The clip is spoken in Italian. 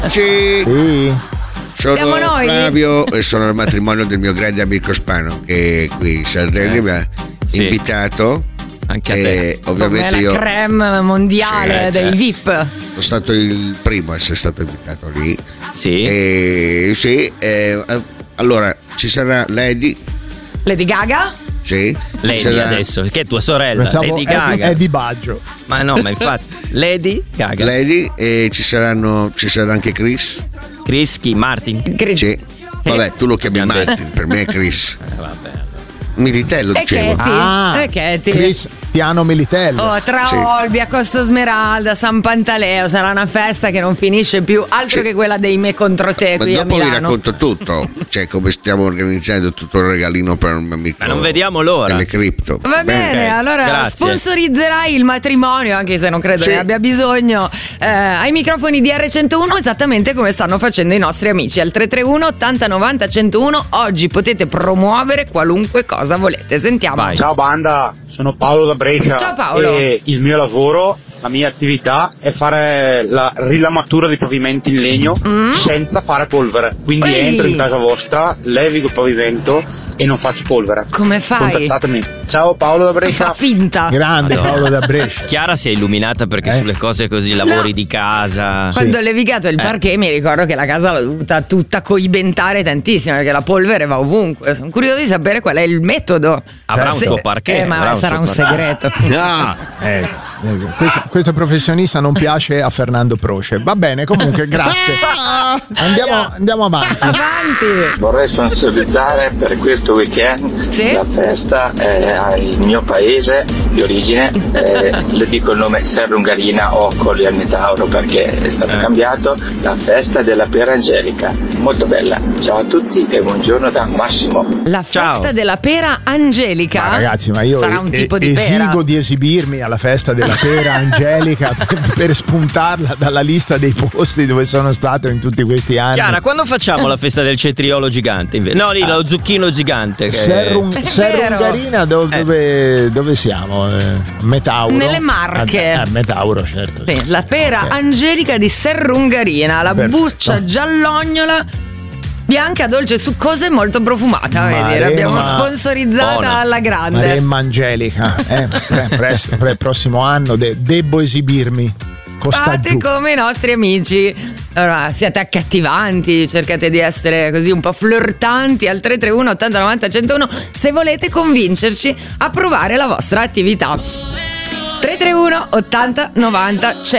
Sì. Sono Siamo noi? Flavio e sono al matrimonio del mio grande amico Spano che qui in Sardegna mi ha invitato. Anche a te. Ovviamente come io la creme mondiale dei VIP. sono stato il primo a essere stato invitato lì. Sì. Allora ci sarà Lady Gaga? Sì. Lady adesso, che è tua sorella. Pensavo Lady Gaga. è di Baggio. Ma no, ma infatti Lady Gaga. Lady e ci sarà anche Chris. Chris chi? Martin? Sì. Vabbè, tu lo chiami Abbiamo Martin, per me è Chris. Vabbè. Militello dicevo. Katie. Cristiano Militello. Tra Olbia, Costa Smeralda, San Pantaleo sarà una festa che non finisce più, altro che quella dei me contro te Ma qui a dopo vi Milano. racconto tutto, cioè come stiamo organizzando tutto il regalino per un mio amico. Ma non vediamo l'ora. Delle cripto. Va bene, Ok, allora grazie. sponsorizzerai il matrimonio, anche se non credo ne abbia bisogno, ai microfoni di R101, esattamente come stanno facendo i nostri amici al 331 80 90 101. Oggi potete promuovere qualunque cosa volete. Sentiamo. Vai. Ciao banda, sono Paolo da Brescia. Ciao Paolo. E il mio lavoro, la mia attività è fare la rilamatura dei pavimenti in legno senza fare polvere. Quindi entro in casa vostra, levigo il pavimento e non faccio polvere. Come fai? Contattatemi. Ciao Paolo da Brescia. Fa finta. Grande Madonna. Paolo da Brescia. Chiara si è illuminata perché sulle cose così, lavori di casa. Quando ho levigato il parquet mi ricordo che la casa l'ho dovuta tutta coibentare tantissimo perché la polvere va ovunque. Sono curioso di sapere qual è il metodo. Avrà un suo parquet. Ma sarà un segreto. Questo professionista non piace a Fernando Proce. Va bene, comunque, grazie. Andiamo avanti. Vorrei sponsorizzare per questo weekend la festa al mio paese di origine, le dico il nome Serrungarina o Colli al Metauro perché è stato cambiato, la festa della pera angelica, molto bella. Ciao a tutti e buongiorno da Massimo. La festa della pera angelica. Ma ragazzi, ma io sarà un tipo di pera. esigo di esibirmi alla festa della pera angelica per spuntarla dalla lista dei posti dove sono stato in tutti questi anni. Chiara, quando facciamo la festa del cetriolo gigante? No, lì lo zucchino gigante. Serrungarina dove siamo? Metauro. Nelle Marche. Metauro, certo. Sì, la pera angelica di Serrungarina, la buccia giallognola bianca, dolce, succosa e molto profumata. Vedi, l'abbiamo sponsorizzata buona. alla grande. Maremma angelica. Per il prossimo anno debbo esibirmi. Fate come i nostri amici. Allora, siate accattivanti, cercate di essere così un po' flirtanti al 331 80 90 101 se volete convincerci a provare la vostra attività. 331 80 90 101.